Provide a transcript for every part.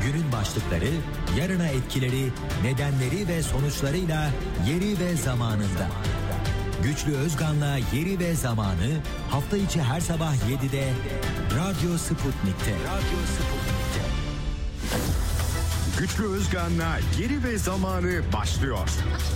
Günün başlıkları, yarına etkileri, nedenleri ve sonuçlarıyla yeri ve zamanında. Güçlü Özgan'la Yeri ve Zamanı hafta içi her sabah 7'de Radyo Sputnik'te. Güçlü Özgan'la Yeri ve Zamanı başlıyor.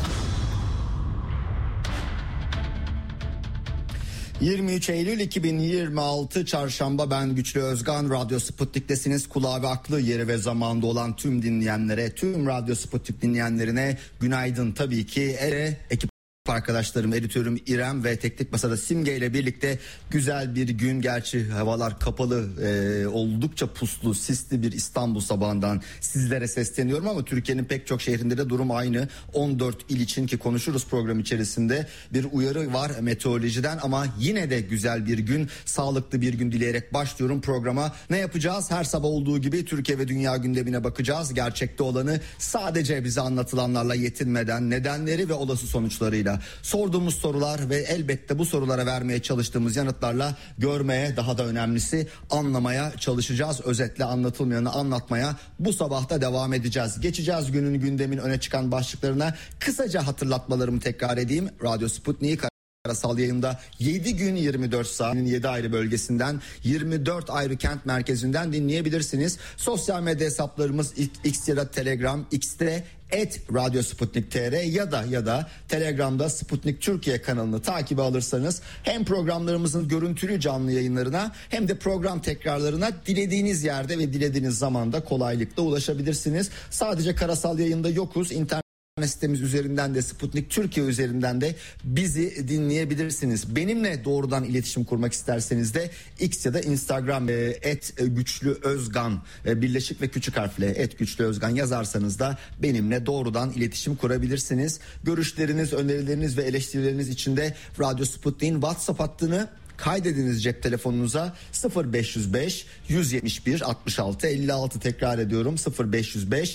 23 Eylül 2026 Çarşamba, ben Güçlü Özgan. Radyo Sputnik'tesiniz. Kulağı ve aklı yeri ve zamanda olan tüm dinleyenlere, tüm Radyo Sputnik dinleyenlerine günaydın. Tabii ki ekip arkadaşlarım, editörüm İrem ve teknik masada Simge ile birlikte güzel bir gün. Gerçi havalar kapalı, oldukça puslu, sisli bir İstanbul sabahından sizlere sesleniyorum ama Türkiye'nin pek çok şehrinde de durum aynı. 14 il için ki konuşuruz program içerisinde, bir uyarı var meteorolojiden ama yine de güzel bir gün, sağlıklı bir gün dileyerek başlıyorum programa. Ne yapacağız? Her sabah olduğu gibi Türkiye ve dünya gündemine bakacağız. Gerçekte olanı sadece bize anlatılanlarla yetinmeden nedenleri ve olası sonuçlarıyla, sorduğumuz sorular ve elbette bu sorulara vermeye çalıştığımız yanıtlarla görmeye, daha da önemlisi anlamaya çalışacağız. Özetle anlatılmayanı anlatmaya bu sabahta devam edeceğiz. Geçeceğiz günün, gündemin öne çıkan başlıklarına. Kısaca hatırlatmalarımı tekrar edeyim. Radyo Sputnik karasal yayında 7 gün 24 saatin 7 ayrı bölgesinden, 24 ayrı kent merkezinden dinleyebilirsiniz. Sosyal medya hesaplarımız X ya da Telegram, X'te @Radyo Sputnik TR ya da Telegram'da Sputnik Türkiye kanalını takibe alırsanız hem programlarımızın görüntülü canlı yayınlarına hem de program tekrarlarına dilediğiniz yerde ve dilediğiniz zamanda kolaylıkla ulaşabilirsiniz. Sadece karasal yayında yokuz. İnternet sitemiz üzerinden de, Sputnik Türkiye üzerinden de bizi dinleyebilirsiniz. Benimle doğrudan iletişim kurmak isterseniz de X ya da Instagram @Güçlü Özgan birleşik ve küçük harfle @Güçlü Özgan yazarsanız da benimle doğrudan iletişim kurabilirsiniz. Görüşleriniz, önerileriniz ve eleştirileriniz için de Radyo Sputnik'in WhatsApp hattını kaydediniz cep telefonunuza. 0505 171 66 56, tekrar ediyorum 0505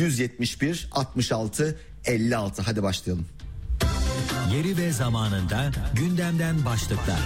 171 66 56. Hadi başlayalım. Yeri ve zamanında gündemden başlıklar.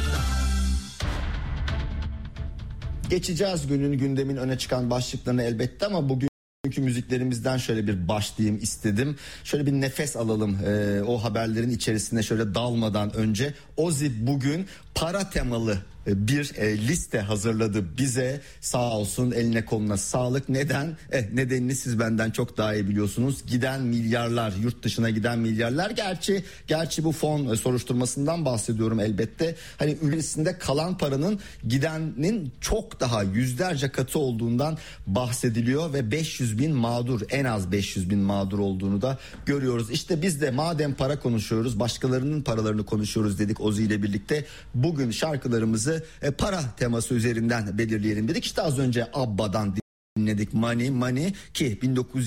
Geçeceğiz günün, gündemin öne çıkan başlıklarını elbette ama bugün çünkü müziklerimizden şöyle bir başlayayım istedim. Şöyle bir nefes alalım o haberlerin içerisine şöyle dalmadan önce. Ozzy bugün para temalı bir liste hazırladı bize. Sağ olsun, eline koluna sağlık. Neden? Nedenini siz benden çok daha iyi biliyorsunuz. Giden milyarlar, yurt dışına giden milyarlar. Gerçi bu fon soruşturmasından bahsediyorum elbette. Hani ülkesinde kalan paranın gidenin çok daha yüzlerce katı olduğundan bahsediliyor ve 500 bin mağdur, en az 500 bin mağdur olduğunu da görüyoruz. İşte biz de madem para konuşuyoruz, başkalarının paralarını konuşuyoruz dedik Ozzy ile birlikte. Bugün şarkılarımızı para teması üzerinden belirleyelim dedik. İşte az önce Abba'dan dinledik Money ki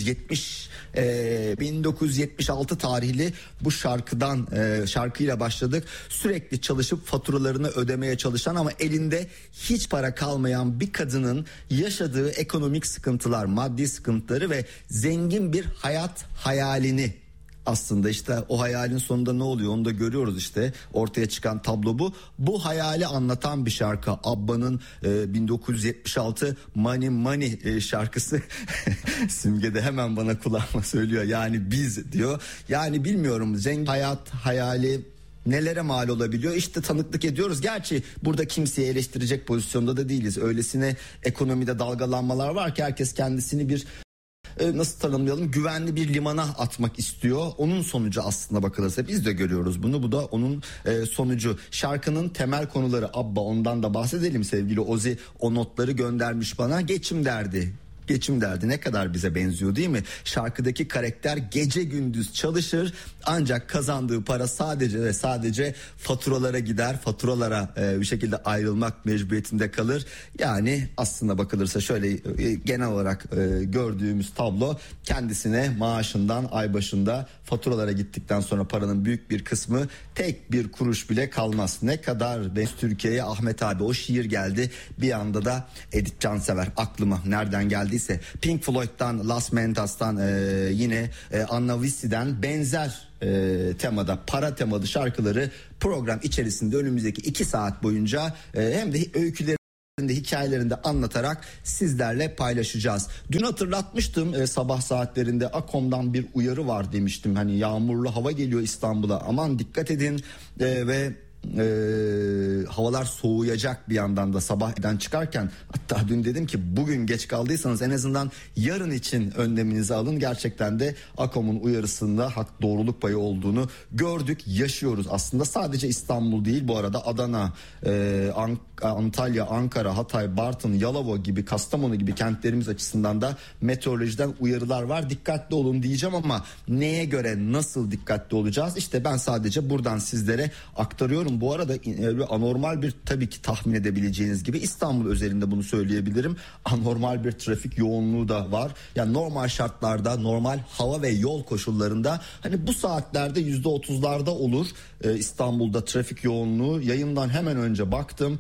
1976 tarihli bu şarkıyla başladık. Sürekli çalışıp faturalarını ödemeye çalışan ama elinde hiç para kalmayan bir kadının yaşadığı ekonomik sıkıntılar, maddi sıkıntıları ve zengin bir hayat hayalini, aslında işte o hayalin sonunda ne oluyor onu da görüyoruz, işte ortaya çıkan tablo bu. Bu hayali anlatan bir şarkı. Abba'nın 1976 Money şarkısı. Simge de hemen bana kulağıma söylüyor, yani biz diyor. Yani bilmiyorum, zengin hayat hayali nelere mal olabiliyor, işte tanıklık ediyoruz. Gerçi burada kimseyi eleştirecek pozisyonda da değiliz. Öylesine ekonomide dalgalanmalar var ki herkes kendisini bir nasıl tanımlayalım, güvenli bir limana atmak istiyor. Onun sonucu aslında bakılırsa, biz de görüyoruz bunu. Bu da onun sonucu. Şarkının temel konuları Abba, ondan da bahsedelim. Sevgili Ozzy o notları göndermiş bana. Geçim derdi ne kadar bize benziyor değil mi? Şarkıdaki karakter gece gündüz çalışır ancak kazandığı para sadece ve sadece faturalara gider. Faturalara bir şekilde ayrılmak mecburiyetinde kalır. Yani aslında bakılırsa şöyle genel olarak gördüğümüz tablo, kendisine maaşından ay başında faturalara gittikten sonra paranın büyük bir kısmı, tek bir kuruş bile kalmaz. Ne kadar Türkiye'ye Ahmet abi, o şiir geldi. Bir anda da Edith Cansever aklıma, nereden geldiyse. Pink Floyd'dan, Las Mentas'tan, yine Anna Vissi'den benzer temada, para temalı şarkıları program içerisinde önümüzdeki 2 saat boyunca hem de öyküleri hikayelerini de anlatarak sizlerle paylaşacağız. Dün hatırlatmıştım, sabah saatlerinde AKOM'dan bir uyarı var demiştim. Hani yağmurlu hava geliyor İstanbul'a, aman dikkat edin ve havalar soğuyacak bir yandan da sabah evden çıkarken. Hatta dün dedim ki bugün geç kaldıysanız en azından yarın için önleminizi alın. Gerçekten de AKOM'un uyarısında hak, doğruluk payı olduğunu gördük, yaşıyoruz. Aslında sadece İstanbul değil bu arada, Adana, Antalya, Ankara, Hatay, Bartın, Yalova gibi, Kastamonu gibi kentlerimiz açısından da meteorolojiden uyarılar var. Dikkatli olun diyeceğim ama neye göre, nasıl dikkatli olacağız? İşte ben sadece buradan sizlere aktarıyorum. Bu arada anormal bir, tabii ki tahmin edebileceğiniz gibi İstanbul özelinde bunu söyleyebilirim. Anormal bir trafik yoğunluğu da var. Yani normal şartlarda, normal hava ve yol koşullarında hani bu saatlerde %30'larda olur İstanbul'da trafik yoğunluğu. Yayından hemen önce baktım,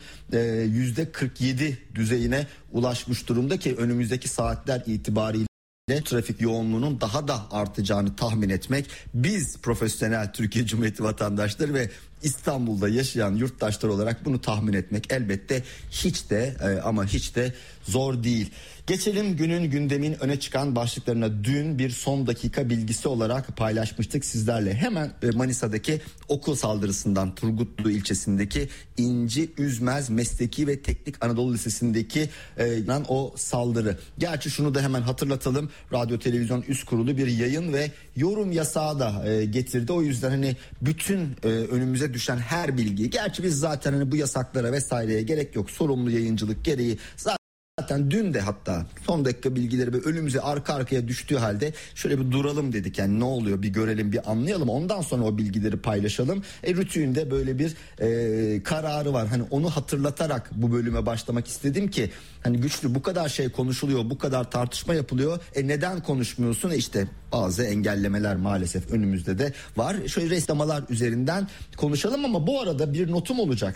%47 düzeyine ulaşmış durumda ki önümüzdeki saatler itibariyle trafik yoğunluğunun daha da artacağını tahmin etmek, biz profesyonel Türkiye Cumhuriyeti vatandaşları ve İstanbul'da yaşayan yurttaşlar olarak bunu tahmin etmek elbette hiç de ama hiç de zor değil. Geçelim günün, gündemin öne çıkan başlıklarına. Dün bir son dakika bilgisi olarak paylaşmıştık sizlerle. Hemen Manisa'daki okul saldırısından, Turgutlu ilçesindeki İnci Üzmez Mesleki ve Teknik Anadolu Lisesi'ndeki o saldırı. Gerçi şunu da hemen hatırlatalım. Radyo Televizyon Üst Kurulu bir yayın ve yorum yasağı da getirdi. O yüzden hani bütün önümüze düşen her bilgiyi, gerçi biz zaten hani bu yasaklara vesaireye gerek yok. Sorumlu yayıncılık gereği zaten dün de hatta son dakika bilgileri böyle önümüze arka arkaya düştüğü halde şöyle bir duralım dedik. Yani ne oluyor bir görelim, bir anlayalım, ondan sonra o bilgileri paylaşalım. Rütü'nde böyle bir kararı var. Hani onu hatırlatarak bu bölüme başlamak istedim ki hani Güçlü, bu kadar şey konuşuluyor, bu kadar tartışma yapılıyor. Neden konuşmuyorsun? İşte bazı engellemeler maalesef önümüzde de var. Şöyle reklamalar üzerinden konuşalım ama bu arada bir notum olacak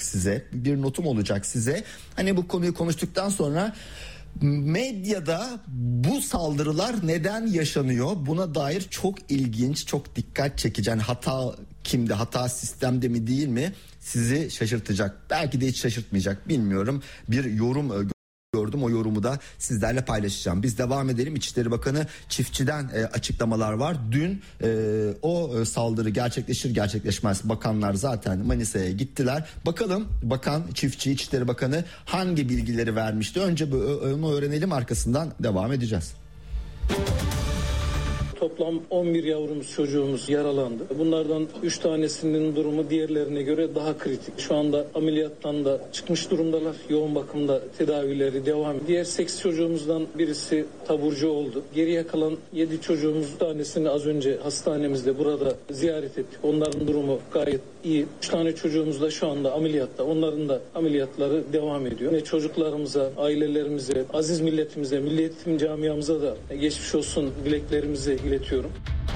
size. Hani bu konuyu konuştuktan sonra medyada bu saldırılar neden yaşanıyor? Buna dair çok ilginç, çok dikkat çekici. Yani hata kimde, hata sistemde mi değil mi? Sizi şaşırtacak. Belki de hiç şaşırtmayacak, bilmiyorum. Bir yorum gördüm, o yorumu da sizlerle paylaşacağım. Biz devam edelim. İçişleri Bakanı Çiftçi'den açıklamalar var. Dün o saldırı gerçekleşir gerçekleşmez bakanlar zaten Manisa'ya gittiler. Bakalım Bakan Çiftçi, İçişleri Bakanı hangi bilgileri vermişti? Önce onu öğrenelim, arkasından devam edeceğiz. Toplam 11 yavrumuz, çocuğumuz yaralandı. Bunlardan 3 tanesinin durumu diğerlerine göre daha kritik. Şu anda ameliyattan da çıkmış durumdalar. Yoğun bakımda tedavileri devam ediyor. Diğer 8 çocuğumuzdan birisi taburcu oldu. Geriye kalan 7 çocuğumuz, tanesini az önce hastanemizde burada ziyaret ettik. Onların durumu gayet iyi. 3 tane çocuğumuz da şu anda ameliyatta. Onların da ameliyatları devam ediyor. Ve çocuklarımıza, ailelerimize, aziz milletimize, Milli Eğitim camiamıza da geçmiş olsun dileklerimizi iletiyorum.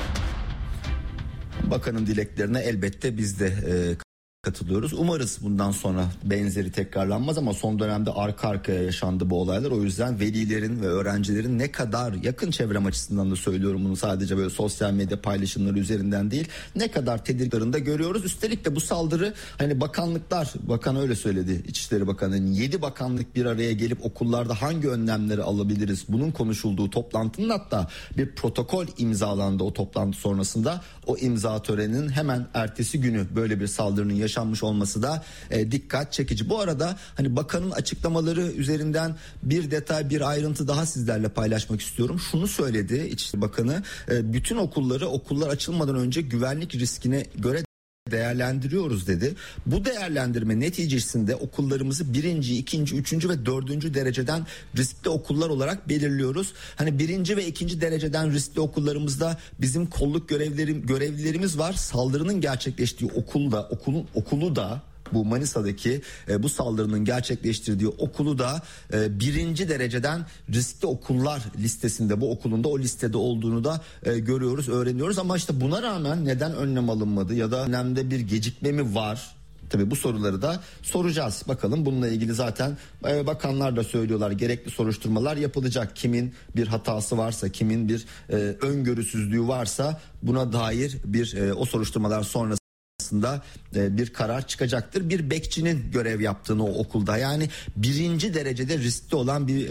Bakanın dileklerine elbette biz de katılıyoruz. Umarız bundan sonra benzeri tekrarlanmaz ama son dönemde arka arkaya yaşandı bu olaylar. O yüzden velilerin ve öğrencilerin ne kadar, yakın çevrem açısından da söylüyorum bunu, sadece böyle sosyal medya paylaşımları üzerinden değil, ne kadar tedirgin da görüyoruz. Üstelik de bu saldırı hani bakanlıklar, bakan öyle söyledi, İçişleri Bakanı'nın 7 bakanlık bir araya gelip okullarda hangi önlemleri alabiliriz, bunun konuşulduğu toplantının hatta bir protokol imzalandı o toplantı sonrasında. O imza töreninin hemen ertesi günü böyle bir saldırının yaşanmış olması da dikkat çekici. Bu arada hani bakanın açıklamaları üzerinden bir detay, bir ayrıntı daha sizlerle paylaşmak istiyorum. Şunu söyledi İçişleri Bakanı, bütün okullar açılmadan önce güvenlik riskine göre değerlendiriyoruz dedi. Bu değerlendirme neticesinde okullarımızı 1., 2., 3. ve 4. dereceden riskli okullar olarak belirliyoruz. Hani 1. ve 2. dereceden riskli okullarımızda bizim kolluk görevlilerimiz var. Saldırının gerçekleştiği okulu da bu Manisa'daki bu saldırının gerçekleştirdiği okulu da 1. dereceden riskli okullar listesinde, bu okulun da o listede olduğunu da görüyoruz, öğreniyoruz. Ama işte buna rağmen neden önlem alınmadı ya da önlemde bir gecikme mi var? Tabii bu soruları da soracağız. Bakalım bununla ilgili zaten bakanlar da söylüyorlar, gerekli soruşturmalar yapılacak. Kimin bir hatası varsa, kimin bir öngörüsüzlüğü varsa buna dair bir o soruşturmalar sonrası bir karar çıkacaktır. Bir bekçinin görev yaptığını o okulda, yani birinci derecede riskli olan bir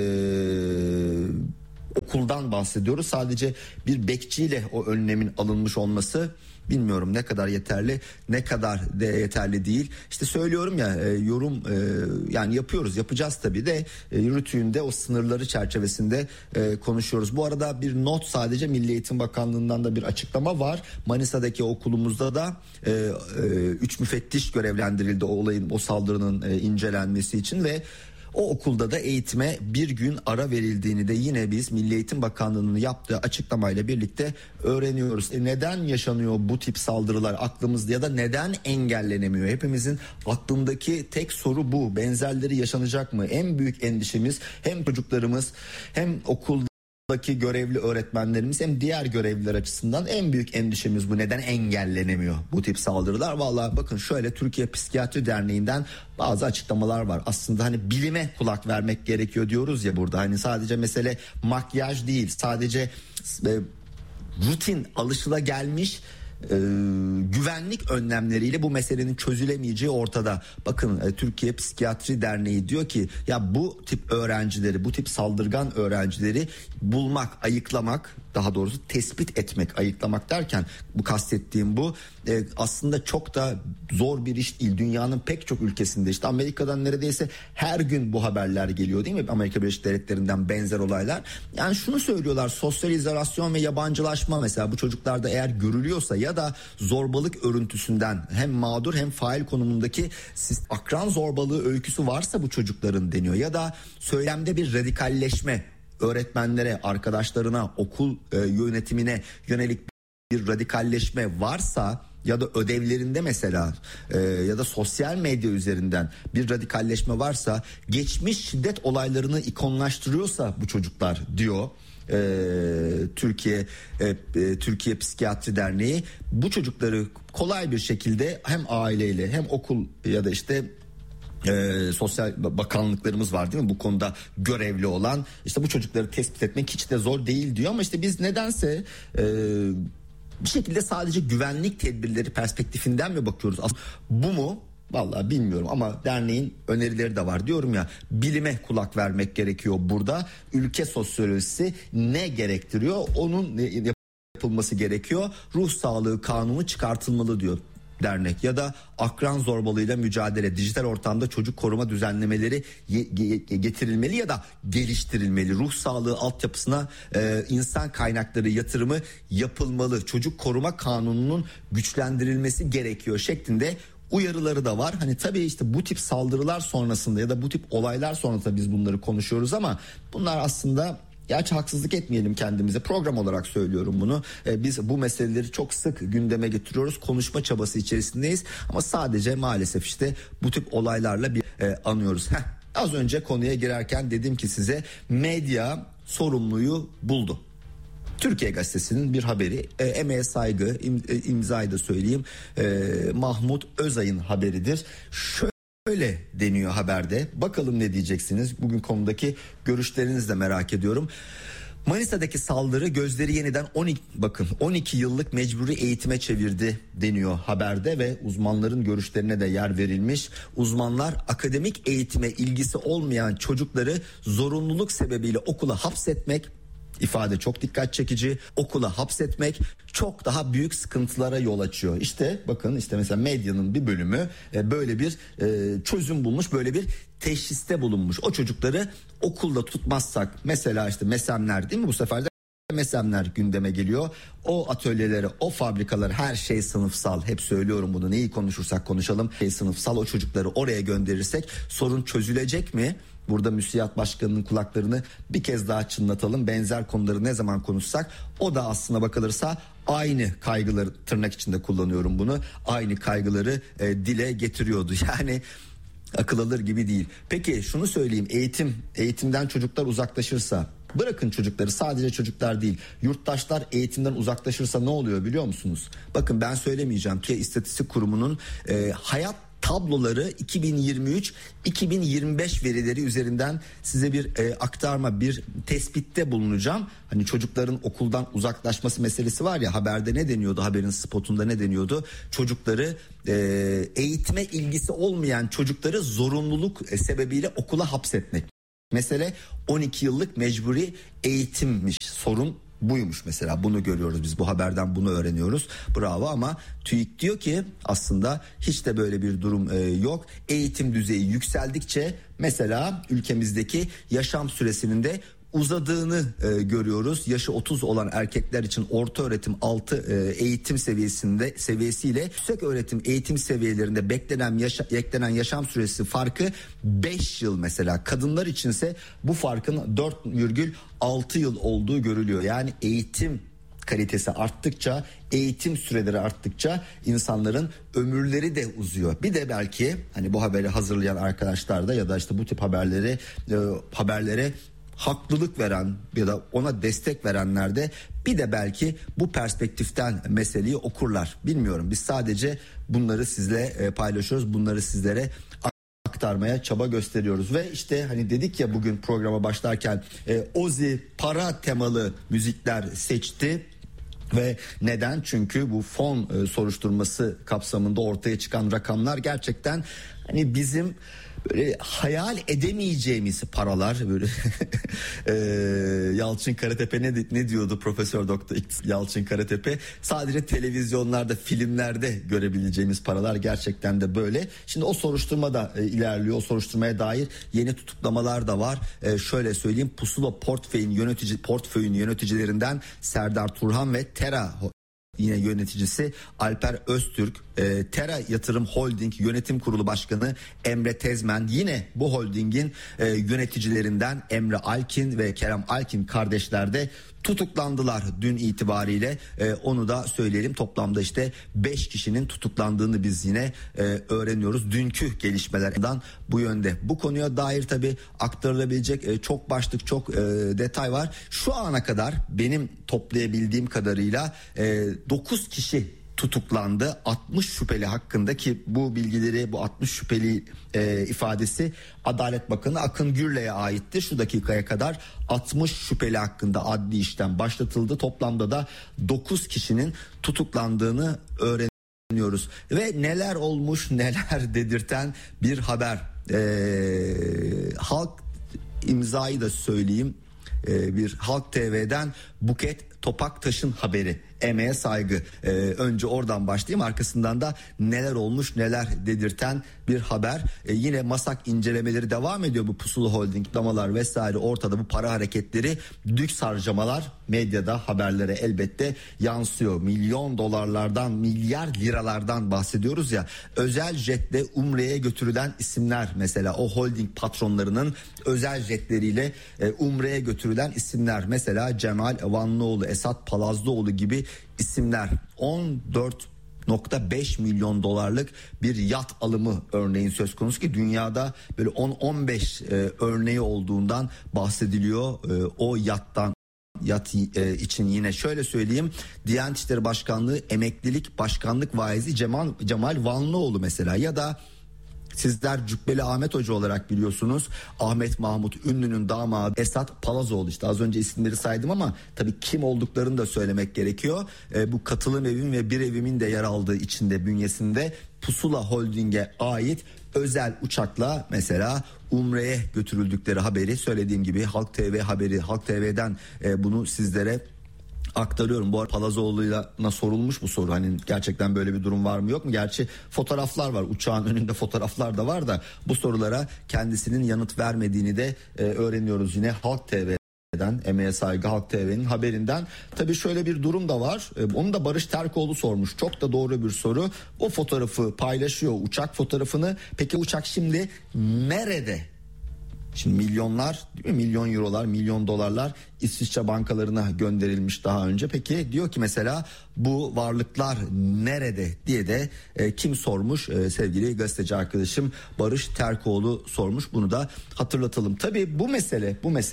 okuldan bahsediyoruz. Sadece bir bekçiyle o önlemin alınmış olması bilmiyorum ne kadar yeterli, ne kadar de yeterli değil. İşte söylüyorum ya, yorum yani yapacağız tabii de rütüğünde o sınırları çerçevesinde konuşuyoruz. Bu arada bir not, sadece Milli Eğitim Bakanlığı'ndan da bir açıklama var. Manisa'daki okulumuzda da 3 müfettiş görevlendirildi o saldırının incelenmesi için ve o okulda da eğitime bir gün ara verildiğini de yine biz Milli Eğitim Bakanlığı'nın yaptığı açıklamayla birlikte öğreniyoruz. Neden yaşanıyor bu tip saldırılar aklımızda, ya da neden engellenemiyor? Hepimizin aklındaki tek soru bu. Benzerleri yaşanacak mı? En büyük endişemiz hem çocuklarımız hem okuldaki görevli öğretmenlerimiz hem diğer görevliler açısından en büyük endişemiz bu. Neden engellenemiyor bu tip saldırılar? Vallahi bakın, şöyle Türkiye Psikiyatri Derneği'nden bazı açıklamalar var. Aslında hani bilime kulak vermek gerekiyor diyoruz ya burada. Hani sadece mesele makyaj değil, sadece rutin, alışılagelmiş güvenlik önlemleriyle bu meselenin çözülemeyeceği ortada. Bakın Türkiye Psikiyatri Derneği diyor ki ya bu tip öğrencileri, bu tip saldırgan öğrencileri bulmak, ayıklamak, daha doğrusu tespit etmek, ayıklamak derken bu kastettiğim bu aslında çok da zor bir iş değil. Dünyanın pek çok ülkesinde, işte Amerika'dan neredeyse her gün bu haberler geliyor değil mi? Amerika Birleşik Devletleri'nden benzer olaylar. Yani şunu söylüyorlar: sosyal izolasyon ve yabancılaşma mesela bu çocuklarda eğer görülüyorsa ya da zorbalık örüntüsünden hem mağdur hem fail konumundaki akran zorbalığı öyküsü varsa bu çocukların deniyor, ya da söylemde bir radikalleşme, öğretmenlere, arkadaşlarına, okul yönetimine yönelik bir radikalleşme varsa ya da ödevlerinde mesela ya da sosyal medya üzerinden bir radikalleşme varsa, geçmiş şiddet olaylarını ikonlaştırıyorsa bu çocuklar diyor Türkiye Psikiyatri Derneği, bu çocukları kolay bir şekilde hem aileyle hem okul ya da işte sosyal bakanlıklarımız var değil mi, bu konuda görevli olan, işte bu çocukları tespit etmek hiç de zor değil diyor. Ama işte biz nedense bir şekilde sadece güvenlik tedbirleri perspektifinden mi bakıyoruz? Bu mu? Vallahi bilmiyorum ama derneğin önerileri de var. Diyorum ya, bilime kulak vermek gerekiyor burada. Ülke sosyolojisi ne gerektiriyor? Onun yapılması gerekiyor. Ruh sağlığı kanunu çıkartılmalı diyor dernek. Ya da akran zorbalığıyla mücadele, dijital ortamda çocuk koruma düzenlemeleri getirilmeli ya da geliştirilmeli. Ruh sağlığı altyapısına insan kaynakları yatırımı yapılmalı. Çocuk koruma kanununun güçlendirilmesi gerekiyor şeklinde uyarıları da var. Hani tabii işte bu tip saldırılar sonrasında ya da bu tip olaylar sonrasında biz bunları konuşuyoruz ama bunlar aslında, gerçi haksızlık etmeyelim kendimize, program olarak söylüyorum bunu. Biz bu meseleleri çok sık gündeme getiriyoruz. Konuşma çabası içerisindeyiz ama sadece maalesef işte bu tip olaylarla bir anıyoruz. Az önce konuya girerken dedim ki size, medya sorumluyu buldu. Türkiye Gazetesi'nin bir haberi, emeğe saygı, imzayı da söyleyeyim, Mahmut Özay'ın haberidir. Şöyle deniyor haberde, bakalım ne diyeceksiniz, bugün konudaki görüşlerinizi de merak ediyorum. Manisa'daki saldırı gözleri yeniden 12 yıllık mecburi eğitime çevirdi deniyor haberde ve uzmanların görüşlerine de yer verilmiş. Uzmanlar akademik eğitime ilgisi olmayan çocukları zorunluluk sebebiyle okula hapsetmek, ifade çok dikkat çekici, okula hapsetmek çok daha büyük sıkıntılara yol açıyor. İşte bakın, işte mesela medyanın bir bölümü böyle bir çözüm bulmuş, böyle bir teşhiste bulunmuş. O çocukları okulda tutmazsak, mesela işte MESEM'ler değil mi, bu sefer de MESEM'ler gündeme geliyor. O atölyelere, o fabrikalar, her şey sınıfsal. Hep söylüyorum bunu, neyi konuşursak konuşalım, sınıfsal. O çocukları oraya gönderirsek sorun çözülecek mi? Burada müsiyat başkanının kulaklarını bir kez daha çınlatalım. Benzer konuları ne zaman konuşsak o da aslına bakılırsa aynı kaygıları, tırnak içinde kullanıyorum bunu, aynı kaygıları dile getiriyordu. Yani akıl alır gibi değil. Peki şunu söyleyeyim, eğitimden çocuklar uzaklaşırsa, bırakın çocukları, sadece çocuklar değil, yurttaşlar eğitimden uzaklaşırsa ne oluyor biliyor musunuz? Bakın ben söylemeyeceğim. Türkiye İstatistik Kurumu'nun hayat tabloları 2023-2025 verileri üzerinden size bir aktarma, bir tespitte bulunacağım. Hani çocukların okuldan uzaklaşması meselesi var ya, haberde ne deniyordu, haberin spotunda ne deniyordu? Çocukları eğitime ilgisi olmayan çocukları zorunluluk sebebiyle okula hapsetmek. Mesele 12 yıllık mecburi eğitimmiş, sorun buymuş mesela, bunu görüyoruz biz, bu haberden bunu öğreniyoruz. Bravo, ama TÜİK diyor ki aslında hiç de böyle bir durum yok. Eğitim düzeyi yükseldikçe mesela ülkemizdeki yaşam süresinin de uzadığını görüyoruz. Yaşı 30 olan erkekler için orta öğretim 6 eğitim seviyesiyle yüksek öğretim eğitim seviyelerinde beklenen yaşam süresi farkı 5 yıl mesela. Kadınlar içinse bu farkın 4,6 yıl olduğu görülüyor. Yani eğitim kalitesi arttıkça, eğitim süreleri arttıkça insanların ömürleri de uzuyor. Bir de belki hani bu haberi hazırlayan arkadaşlar da ya da işte bu tip haberlere haklılık veren ya da ona destek verenler de bir de belki bu perspektiften meseleyi okurlar. Bilmiyorum, biz sadece bunları sizle paylaşıyoruz, bunları sizlere aktarmaya çaba gösteriyoruz. Ve işte hani dedik ya, bugün programa başlarken Ozi para temalı müzikler seçti. Ve neden? Çünkü bu fon soruşturması kapsamında ortaya çıkan rakamlar gerçekten hani bizim böyle hayal edemeyeceğimiz paralar. Böyle Yalçın Karatepe ne diyordu Profesör Doktor Yalçın Karatepe? Sadece televizyonlarda, filmlerde görebileceğimiz paralar gerçekten de böyle. Şimdi o soruşturma da ilerliyor. O soruşturmaya dair yeni tutuklamalar da var. Şöyle söyleyeyim, Pusula portföyün yöneticilerinden Serdar Turhan ve Tera yine yöneticisi Alper Öztürk, Tera Yatırım Holding Yönetim Kurulu Başkanı Emre Tezmen, yine bu holdingin yöneticilerinden Emre Alkin ve Kerem Alkin kardeşler de tutuklandılar dün itibariyle. Onu da söyleyelim, toplamda işte 5 kişinin tutuklandığını biz yine öğreniyoruz. Dünkü gelişmelerden bu yönde. Bu konuya dair tabii aktarılabilecek çok başlık, çok detay var. Şu ana kadar benim toplayabildiğim kadarıyla 9 kişi tutuklandı. 60 şüpheli hakkında, ki bu bilgileri, bu 60 şüpheli ifadesi Adalet Bakanı Akın Gürley'e aitti. Şu dakikaya kadar 60 şüpheli hakkında adli işlem başlatıldı. Toplamda da 9 kişinin tutuklandığını öğreniyoruz. Ve neler olmuş, neler dedirten bir haber. Halk imzayı da söyleyeyim. Bir Halk TV'den Buket Topaktaş'ın haberi. Emeğe saygı. Önce oradan başlayayım, arkasından da neler olmuş, neler dedirten bir haber. Yine MASAK incelemeleri devam ediyor. Bu Pusula Holding, damalar vesaire ortada, bu para hareketleri, lüks harcamalar medyada, haberlere elbette yansıyor. Milyon dolarlardan, milyar liralardan bahsediyoruz ya. Özel jetle Umre'ye götürülen isimler, mesela o holding patronlarının özel jetleriyle Umre'ye götürülen isimler, mesela Cemal Vanlıoğlu, Esat Palazlıoğlu gibi isimler. 14,5 milyon dolarlık bir yat alımı örneğin söz konusu, ki dünyada böyle 10-15 örneği olduğundan bahsediliyor o yat için. Yine şöyle söyleyeyim, Diyanet İşleri Başkanlığı emeklilik başkanlık vaizi Cemal Vanlıoğlu mesela, ya da sizler Cübbeli Ahmet Hoca olarak biliyorsunuz, Ahmet Mahmut Ünlü'nün damadı Esat Palazoğlu. İşte az önce isimleri saydım ama tabii kim olduklarını da söylemek gerekiyor. Bu katılım evim ve bir evimin de yer aldığı içinde, bünyesinde Pusula Holding'e ait özel uçakla mesela Umre'ye götürüldükleri haberi, söylediğim gibi Halk TV haberi, Halk TV'den bunu sizlere aktarıyorum. Bu arada Palazoğlu'na sorulmuş bu soru, hani gerçekten böyle bir durum var mı yok mu? Gerçi fotoğraflar var, uçağın önünde fotoğraflar da var da bu sorulara kendisinin yanıt vermediğini de öğreniyoruz yine Halk TV'den. Emeğe saygı Halk TV'nin haberinden. Tabii şöyle bir durum da var. Onu da Barış Terkoğlu sormuş. Çok da doğru bir soru. O fotoğrafı paylaşıyor, uçak fotoğrafını. Peki uçak şimdi nerede? Şimdi milyonlar, değil mi? Milyon eurolar, milyon dolarlar İsviçre bankalarına gönderilmiş daha önce. Peki diyor ki mesela bu varlıklar nerede diye de kim sormuş? Sevgili gazeteci arkadaşım Barış Terkoğlu sormuş. Bunu da hatırlatalım. Tabii bu mesele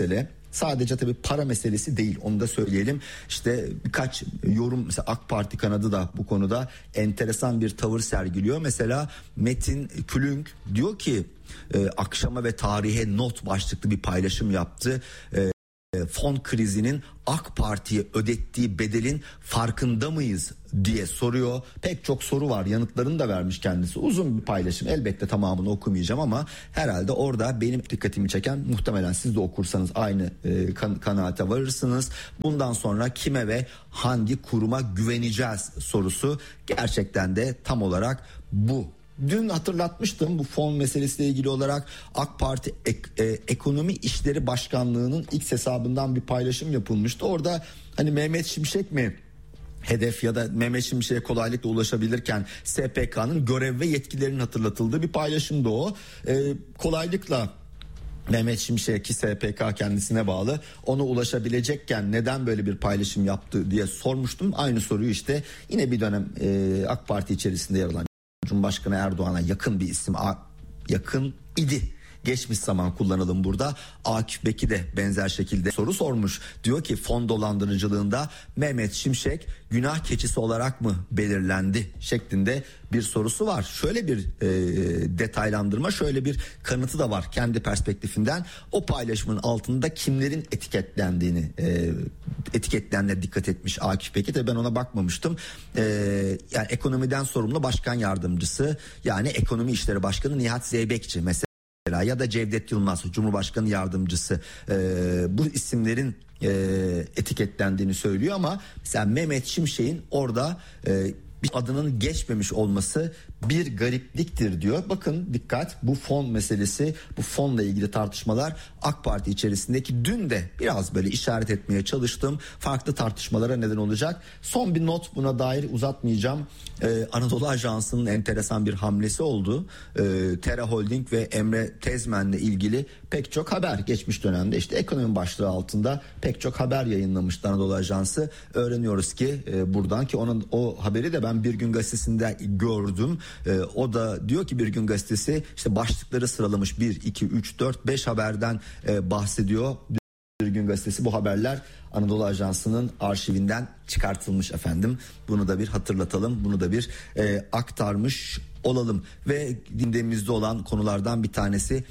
Sadece tabii para meselesi değil, onu da söyleyelim. İşte birkaç yorum, mesela AK Parti kanadı da bu konuda enteresan bir tavır sergiliyor. Mesela Metin Külünk diyor ki akşama ve tarihe not başlıklı bir paylaşım yaptı. Fon krizinin AK Parti'ye ödettiği bedelin farkında mıyız diye soruyor. Pek çok soru var, yanıtlarını da vermiş kendisi. Uzun bir paylaşım, elbette tamamını okumayacağım ama herhalde orada benim dikkatimi çeken, muhtemelen siz de okursanız aynı kanaate varırsınız. Bundan sonra kime ve hangi kuruma güveneceğiz sorusu gerçekten de tam olarak bu. Dün hatırlatmıştım bu fon meselesiyle ilgili olarak AK Parti Ekonomi İşleri Başkanlığı'nın X hesabından bir paylaşım yapılmıştı. Orada hani Mehmet Şimşek mi hedef ya da Mehmet Şimşek'e kolaylıkla ulaşabilirken SPK'nın görev ve yetkilerinin hatırlatıldığı bir paylaşımdı o. Kolaylıkla Mehmet Şimşek, ki SPK kendisine bağlı, ona ulaşabilecekken neden böyle bir paylaşım yaptı diye sormuştum. Aynı soruyu işte yine bir dönem AK Parti içerisinde yer alan Cumhurbaşkanı Erdoğan'a yakın bir isim, yakın idi, geçmiş zaman kullanalım burada, Akif Beki de benzer şekilde soru sormuş. Diyor ki fon dolandırıcılığında Mehmet Şimşek günah keçisi olarak mı belirlendi şeklinde bir sorusu var. Şöyle bir detaylandırma, şöyle bir kanıtı da var kendi perspektifinden. O paylaşımın altında kimlerin etiketlendiğine dikkat etmiş Akif Beki. Tabii ben ona bakmamıştım. Yani ekonomiden sorumlu başkan yardımcısı, yani Ekonomi İşleri Başkanı Nihat Zeybekçi mesela, ya da Cevdet Yılmaz Cumhurbaşkanı Yardımcısı, bu isimlerin etiketlendiğini söylüyor ama mesela Mehmet Şimşek'in orada bir adının geçmemiş olması bir garipliktir diyor. Bakın dikkat, bu fon meselesi, bu fonla ilgili tartışmalar AK Parti içerisindeki, dün de biraz böyle işaret etmeye çalıştım, farklı tartışmalara neden olacak. Son bir not, buna dair uzatmayacağım. Anadolu Ajansı'nın enteresan bir hamlesi oldu. Tera Holding ve Emre Tezmen'le ilgili pek çok haber, geçmiş dönemde işte ekonomi başlığı altında pek çok haber yayınlamıştı Anadolu Ajansı. Öğreniyoruz ki buradan, ki o haberi de ben Bir Gün Gazetesi'nde gördüm. O da diyor ki Bir Gün Gazetesi işte başlıkları sıralamış, 1, 2, 3, 4, 5 haberden bahsediyor. Bir Gün Gazetesi bu haberler Anadolu Ajansı'nın arşivinden çıkartılmış efendim. Bunu da bir hatırlatalım, bunu da bir aktarmış olalım. Ve gündemimizde olan konulardan bir tanesi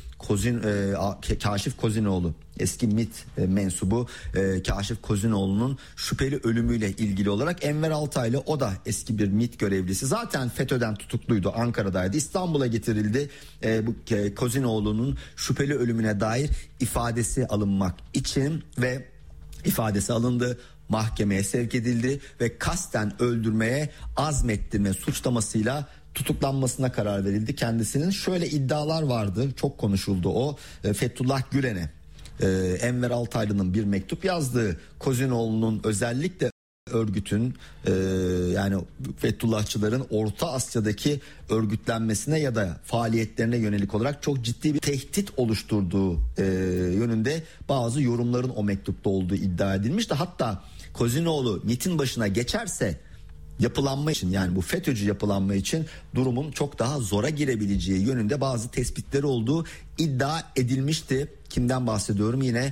Kaşif Kozinoğlu, eski MİT mensubu Kaşif Kozinoğlu'nun şüpheli ölümüyle ilgili olarak Enver Altaylı, o da eski bir MİT görevlisi, zaten FETÖ'den tutukluydu, Ankara'daydı, İstanbul'a getirildi. Bu Kozinoğlu'nun şüpheli ölümüne dair ifadesi alınmak için ve ifadesi alındı, mahkemeye sevk edildi ve kasten öldürmeye azmettirme suçlamasıyla tutuklanmasına karar verildi kendisinin. Şöyle iddialar vardı, çok konuşuldu o. Fethullah Gülen'e Enver Altaylı'nın bir mektup yazdığı, Kozinoğlu'nun özellikle örgütün yani Fethullahçıların Orta Asya'daki örgütlenmesine ya da faaliyetlerine yönelik olarak çok ciddi bir tehdit oluşturduğu yönünde bazı yorumların o mektupta olduğu iddia edilmişti. Hatta Kozinoğlu MİT'in başına geçerse yapılanma için, yani bu FETÖ'cü yapılanma için durumun çok daha zora girebileceği yönünde bazı tespitleri olduğu iddia edilmişti. Kimden bahsediyorum? Yine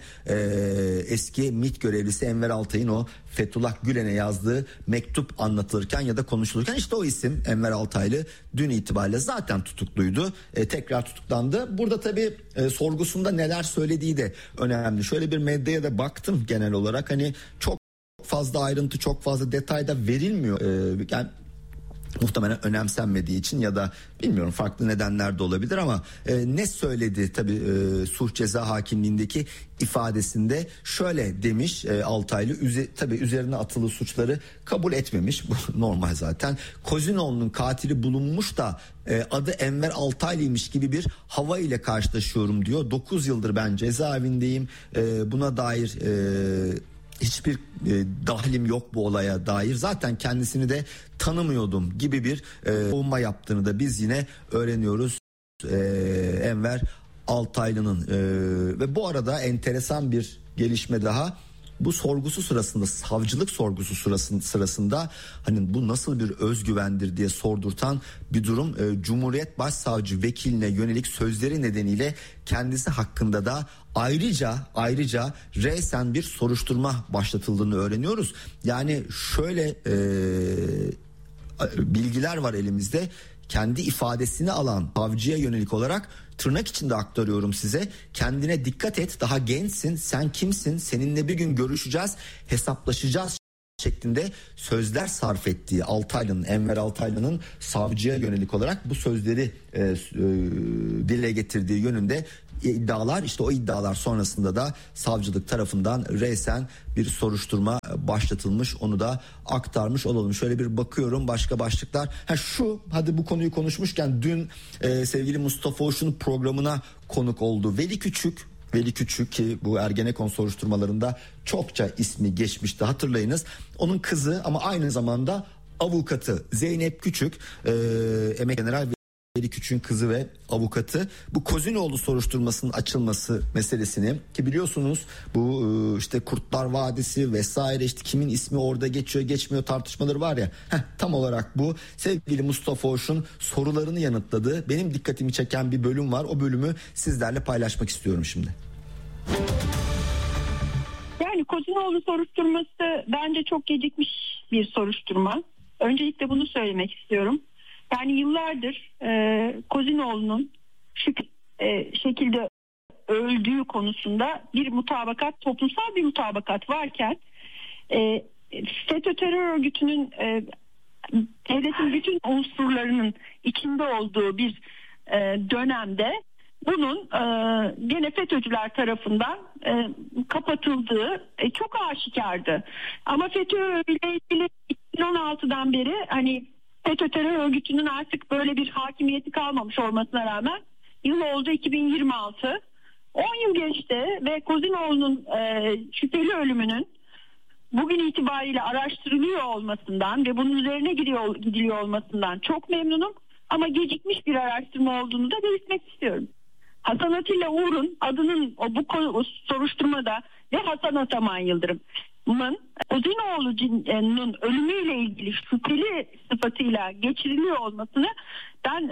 eski MİT görevlisi Enver Altay'ın o Fethullah Gülen'e yazdığı mektup anlatılırken ya da konuşulurken işte o isim Enver Altaylı dün itibariyle zaten tutukluydu. Tekrar tutuklandı. Burada tabii sorgusunda neler söylediği de önemli. Şöyle bir medyaya da baktım genel olarak, hani çok fazla ayrıntı, çok fazla detay da verilmiyor. Yani muhtemelen önemsenmediği için ya da bilmiyorum, farklı nedenler de olabilir ama ne söyledi tabii sulh ceza hakimliğindeki ifadesinde şöyle demiş Altaylı, tabii üzerine atılı suçları kabul etmemiş, bu normal zaten. Kozinoğlu'nun katili bulunmuş da adı Enver Altaylı'ymış gibi bir hava ile karşılaşıyorum diyor. 9 yıldır ben cezaevindeyim, buna dair hiçbir dahlim yok bu olaya dair, zaten kendisini de tanımıyordum gibi bir savunma yaptığını da biz yine öğreniyoruz Enver Altaylı'nın. Ve bu arada enteresan bir gelişme daha. Bu sorgusu sırasında, savcılık sorgusu sırasında hani bu nasıl bir özgüvendir diye sordurtan bir durum. Cumhuriyet Başsavcı vekiline yönelik sözleri nedeniyle kendisi hakkında da Ayrıca resen bir soruşturma başlatıldığını öğreniyoruz. Yani şöyle bilgiler var elimizde. Kendi ifadesini alan savcıya yönelik olarak, tırnak içinde aktarıyorum size, kendine dikkat et, daha gençsin, sen kimsin, seninle bir gün görüşeceğiz, hesaplaşacağız şeklinde sözler sarf ettiği Enver Altaylı'nın savcıya yönelik olarak bu sözleri dile getirdiği yönünde iddialar. İşte o iddialar sonrasında da savcılık tarafından resen bir soruşturma başlatılmış, onu da aktarmış olalım. Şöyle bir bakıyorum başka başlıklar. Hadi bu konuyu konuşmuşken dün sevgili Mustafa Oş'un programına konuk oldu Veli Küçük ki bu Ergenekon soruşturmalarında çokça ismi geçmişti, hatırlayınız. Onun kızı ama aynı zamanda avukatı Zeynep Küçük, Emekgeneral Veli Küçük'ün kızı ve avukatı, bu Kozinoğlu soruşturmasının açılması meselesini, ki biliyorsunuz bu işte Kurtlar Vadisi vesaire, işte kimin ismi orada geçiyor geçmiyor tartışmaları var ya, tam olarak bu. Sevgili Mustafa Oş'un sorularını yanıtladığı, benim dikkatimi çeken bir bölüm var. O bölümü sizlerle paylaşmak istiyorum şimdi. Yani Kozinoğlu soruşturması bence çok gecikmiş bir soruşturma. Öncelikle bunu söylemek istiyorum. Yani yıllardır Kozinoğlu'nun şu şekilde öldüğü konusunda bir mutabakat, toplumsal bir mutabakat varken FETÖ terör örgütünün devletin bütün unsurlarının içinde olduğu bir dönemde bunun gene FETÖ'cüler tarafından kapatıldığı çok aşikardı. Ama FETÖ ile ilgili 2016'dan beri hani FETÖ terör örgütünün artık böyle bir hakimiyeti kalmamış olmasına rağmen yıl oldu 2026. 10 yıl geçti ve Kozinoğlu'nun şüpheli ölümünün bugün itibariyle araştırılıyor olmasından ve bunun üzerine gidiliyor olmasından çok memnunum. Ama gecikmiş bir araştırma olduğunu da belirtmek istiyorum. Hasan Atilla Uğur'un adının bu soruşturmada ve Hasan Ataman Yıldırım'ın Kozinoğlu'nun ölümüyle ilgili şüpheli sıfatıyla geçiriliyor olmasını ben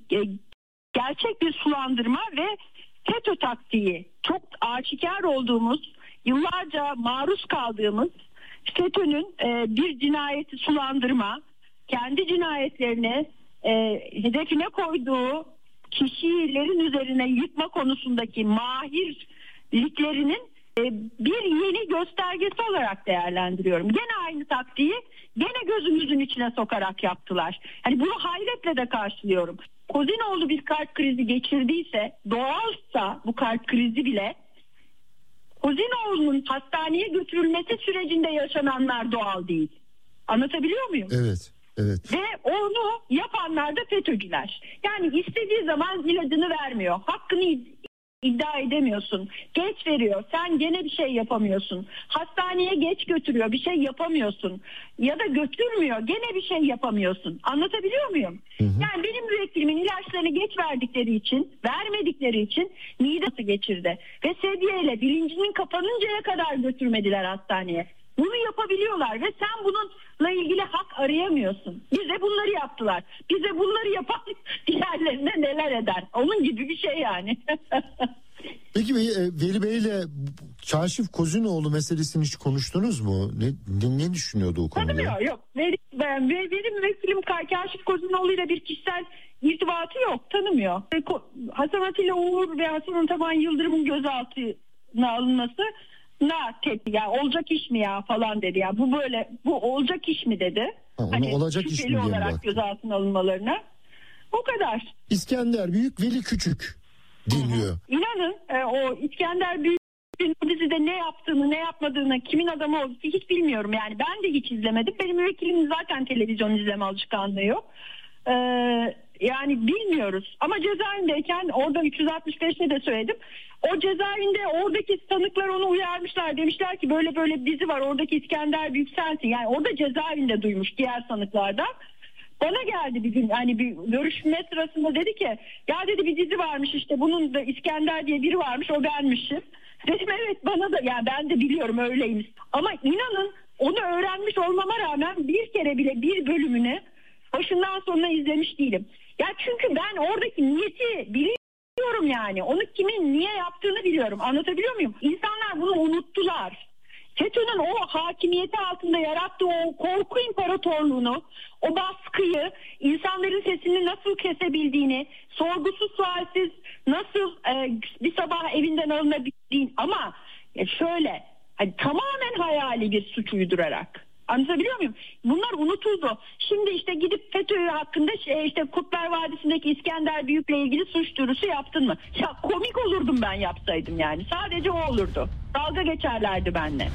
gerçek bir sulandırma ve FETÖ taktiği, çok aşikar olduğumuz, yıllarca maruz kaldığımız FETÖ'nün bir cinayeti sulandırma, kendi cinayetlerini hedefine koyduğu kişilerin üzerine yıkma konusundaki mahirliklerinin bir yeni göstergesi olarak değerlendiriyorum. Gene aynı taktiği gene gözümüzün içine sokarak yaptılar. Hani bunu hayretle de karşılıyorum. Kozinoğlu bir kalp krizi geçirdiyse, doğalsa bu kalp krizi bile, Kozinoğlu'nun hastaneye götürülmesi sürecinde yaşananlar doğal değil. Anlatabiliyor muyum? Evet. Evet. Ve onu yapanlar da FETÖ'cüler. Yani istediği zaman ilacını vermiyor. Hakkını iddia edemiyorsun. Geç veriyor. Sen gene bir şey yapamıyorsun. Hastaneye geç götürüyor. Bir şey yapamıyorsun. Ya da götürmüyor. Gene bir şey yapamıyorsun. Anlatabiliyor muyum? Hı hı. Yani benim müvekkilimin ilaçlarını geç vermedikleri için midesi geçirdi. Ve sedyeyle bilincinin kapanıncaya kadar götürmediler hastaneye. Bunu yapabiliyorlar ve sen bununla ilgili hak arayamıyorsun. Bize bunları yaptılar. Bize bunları yapan diğerlerine neler eder? Onun gibi bir şey yani. Peki Veli Bey'le Kaşif Kozinoğlu meselesini hiç konuştunuz mu? Ne düşünüyordu o konuda? Tanımıyor, yok. Benim müvekkilim Kaşif Kozinoğlu ile bir kişisel irtibatı yok. Tanımıyor. Hasan Atilla Uğur ve Hasan Ataman Yıldırım'ın gözaltına alınması tepki, ya olacak iş mi ya falan dedi ya, bu olacak iş mi dedi. Hani olacak iş mi diye olarak gözaltına alınmalarına. O kadar. İskender Büyük, Veli Küçük dinliyor. İnanın o İskender Büyük'ün dizide ne yaptığını, ne yapmadığını, kimin adamı olduğunu hiç bilmiyorum yani. Ben de hiç izlemedim. Benim müvekkilimin zaten televizyon izleme alışkanlığı yok. Yani bilmiyoruz. Ama cezaevindeyken orada 365'te de söyledim. O cezaevinde oradaki sanıklar onu uyarmışlar. Demişler ki böyle böyle dizi var. Oradaki İskender Büyük sensin. Yani orada cezaevinde duymuş diğer sanıklardan. Bana geldi bir gün, hani bir görüşme sırasında dedi ki ya dedi bir dizi varmış işte, bunun da İskender diye biri varmış, o benmişim. Dedim evet, bana da, yani ben de biliyorum öyleymiş. Ama inanın onu öğrenmiş olmama rağmen bir kere bile bir bölümünü başından sonuna izlemiş değilim. Ya çünkü ben oradaki niyeti biliyorum. biliyorum yani. Onu kimin niye yaptığını biliyorum. Anlatabiliyor muyum? İnsanlar bunu unuttular. FETÖ'nün o hakimiyeti altında yarattığı o korku imparatorluğunu, o baskıyı, insanların sesini nasıl kesebildiğini, sorgusuz sualsiz nasıl bir sabah evinden alınabildiğini, ama şöyle tamamen hayali bir suç uydurarak. Anlatabiliyor muyum? Bunlar unutuldu. Şimdi işte gidip FETÖ hakkında işte Kurtlar Vadisi'ndeki İskender Büyük'le ilgili suç duyurusu yaptın mı? Ya komik olurdum ben yapsaydım yani. Sadece o olurdu. Dalga geçerlerdi benimle.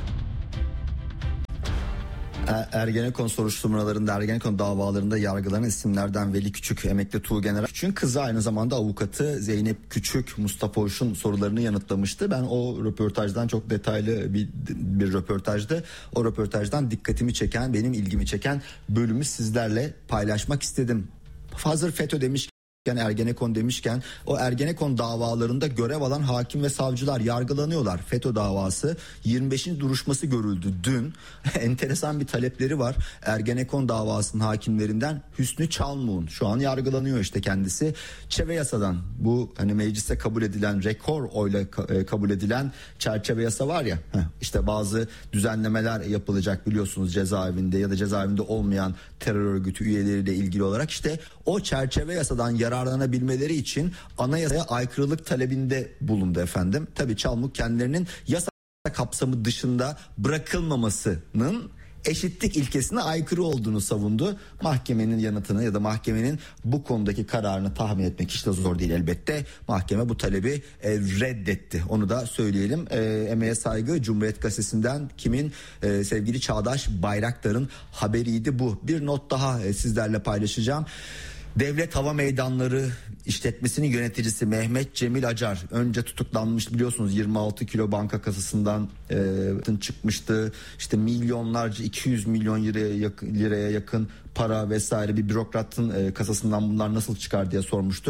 Ergenekon soruşturmalarında, Ergenekon davalarında yargılanan isimlerden Veli Küçük, emekli Tuğgeneral Küçük'ün kızı, aynı zamanda avukatı Zeynep Küçük, Mustafa Hoş'un sorularını yanıtlamıştı. Ben o röportajdan, çok detaylı bir röportajdı. O röportajdan dikkatimi çeken, benim ilgimi çeken bölümü sizlerle paylaşmak istedim. Hazır FETÖ demişken, Ergenekon demişken, o Ergenekon davalarında görev alan hakim ve savcılar yargılanıyorlar. FETÖ davası 25. duruşması görüldü dün. Enteresan bir talepleri var. Ergenekon davasının hakimlerinden Hüsnü Çalmuk'un, şu an yargılanıyor işte kendisi. Çevre yasadan, bu hani mecliste kabul edilen, rekor oyla kabul edilen çerçeve yasa var ya, işte bazı düzenlemeler yapılacak biliyorsunuz cezaevinde ya da cezaevinde olmayan terör örgütü üyeleriyle ilgili olarak. İşte o çerçeve yasadan yararlanabilmeleri için anayasaya aykırılık talebinde bulundu efendim. Tabii Çalmuk kendilerinin yasa kapsamı dışında bırakılmamasının eşitlik ilkesine aykırı olduğunu savundu. Mahkemenin yanıtını ya da mahkemenin bu konudaki kararını tahmin etmek hiç de zor değil elbette. Mahkeme bu talebi reddetti. Onu da söyleyelim. Emeğe saygı, Cumhuriyet Gazetesi'nden kimin? Sevgili Çağdaş Bayraktar'ın haberiydi bu. Bir not daha sizlerle paylaşacağım. Devlet Hava Meydanları İşletmesi'nin yöneticisi Mehmet Cemil Acar önce tutuklanmış, biliyorsunuz 26 kilo banka kasasından çıkmıştı. İşte milyonlarca, 200 milyon liraya yakın para vesaire, bir bürokratın kasasından bunlar nasıl çıkar diye sormuştu.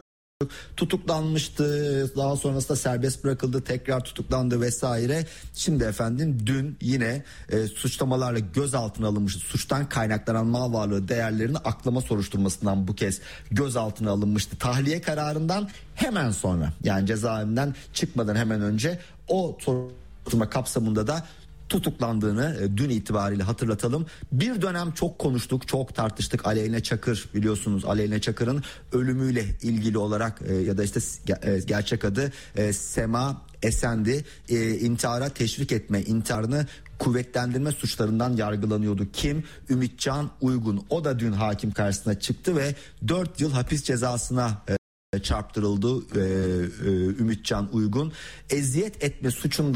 Tutuklanmıştı, daha sonrasında serbest bırakıldı, tekrar tutuklandı vesaire. Şimdi efendim dün yine suçlamalarla gözaltına alınmıştı. Suçtan kaynaklanan mal varlığı değerlerini aklama soruşturmasından bu kez gözaltına alınmıştı. Tahliye kararından hemen sonra, yani cezaevinden çıkmadan hemen önce o soruşturma kapsamında da tutuklandığını dün itibariyle hatırlatalım. Bir dönem çok konuştuk, çok tartıştık. Aleyna Çakır, biliyorsunuz Aleyna Çakır'ın ölümüyle ilgili olarak ya da işte gerçek adı Sema Esen'di. İntihara teşvik etme, intiharını kuvvetlendirme suçlarından yargılanıyordu. Kim? Ümitcan Uygun. O da dün hakim karşısına çıktı ve 4 yıl hapis cezasına çarptırıldı Ümitcan Uygun. Eziyet etme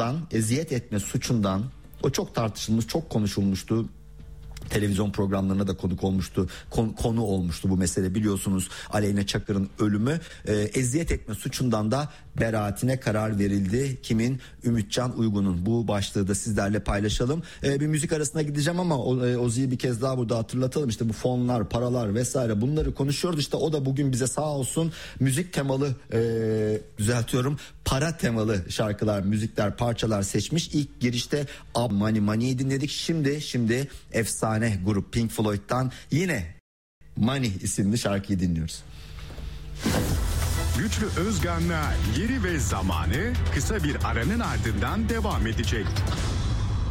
suçundan o çok tartışılmış, çok konuşulmuştu. Televizyon programlarına da konu olmuştu bu mesele, biliyorsunuz Aleyna Çakır'ın ölümü. Eziyet etme suçundan da beraatine karar verildi. Kimin? Ümitcan Uygun'un. Bu başlığı da sizlerle paylaşalım. Bir müzik arasına gideceğim ama Ozi'yi bir kez daha burada hatırlatalım. İşte bu fonlar, paralar vesaire, bunları konuşuyoruz. İşte o da bugün bize sağ olsun müzik temalı, para temalı şarkılar, müzikler, parçalar seçmiş. İlk girişte Money Money'i dinledik. Şimdi efsane grup Pink Floyd'dan yine Money isimli şarkıyı dinliyoruz. Güçlü Özgan'la Yeri ve Zamanı kısa bir aranın ardından devam edecek.